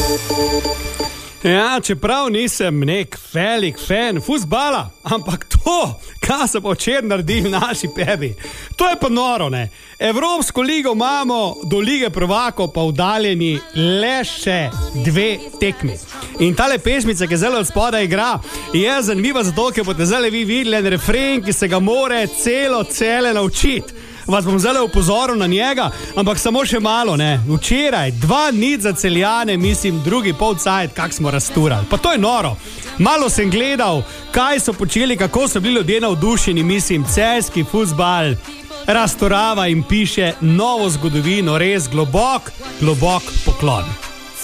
Ja, čeprav nisem nek velik fan fuzbala, ampak to, kaj so pa včeraj naredili naši pebi, to je pa noro, ne. Evropsko ligo imamo, do lige prvakov pa vdaljeni le še 2 tekmi. In tale pesmica, ki zelo od spoda igra, je zanimiva zato, ker boste zdaj vi videli en refren, ki se ga more cele naučiti. Vas bom zdaj upozoril na njega, ampak samo še malo, ne. Včeraj 2-0 za Celjane, mislim, drugi polcajt, kak smo rasturali. Pa to je noro. Malo sem gledal, kaj so počeli, kako so bili ljudje navdušeni, mislim, celjski fuzbal rasturava in piše novo zgodovino, res globok poklon.